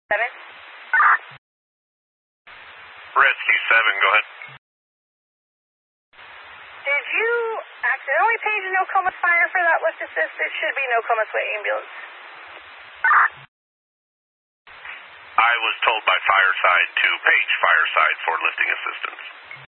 7. Rescue 7, go ahead. Did you accidentally page a Nokomis Fire for that lift assist? It should be Nokomis Way Ambulance. I was told by Fireside to page Fireside for lifting assistance.